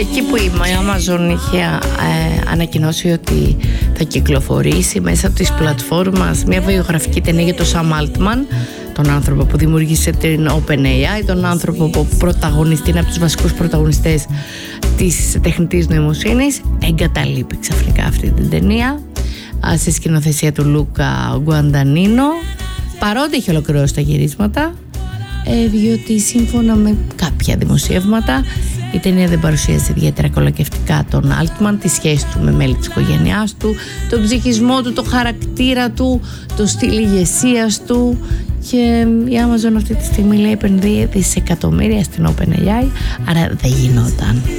Εκεί που η Amazon είχε ανακοινώσει ότι θα κυκλοφορήσει μέσα από τις πλατφόρμας μια βιογραφική ταινία για τον Sam Altman, τον άνθρωπο που δημιούργησε την OpenAI, τον άνθρωπο που είναι από τους βασικούς πρωταγωνιστές της τεχνητής νοημοσύνης, εγκαταλείπει ξαφνικά αυτή την ταινία σε σκηνοθεσία του Λούκα Γκουαντανίνο, παρότι έχει ολοκληρώσει τα γυρίσματα, διότι σύμφωνα με κάποια δημοσιεύματα η ταινία δεν παρουσίασε ιδιαίτερα κολακευτικά τον Altman, τη σχέση του με μέλη της οικογένειάς του, τον ψυχισμό του, το χαρακτήρα του, το στυλ ηγεσίας του, και η Amazon αυτή τη στιγμή λέει επενδύει δισεκατομμύρια στην OpenAI, άρα δεν γινόταν.